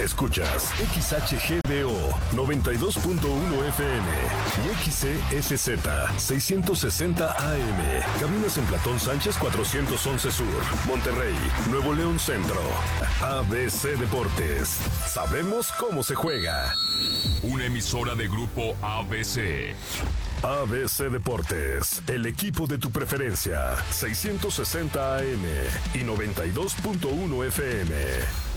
Escuchas XHGBO 92.1 FM y XCSZ 660 AM. Caminas en Platón Sánchez 411 Sur, Monterrey, Nuevo León Centro. ABC Deportes. Sabemos cómo se juega. Una emisora de Grupo ABC. ABC Deportes, el equipo de tu preferencia. 660 AM y 92.1 FM.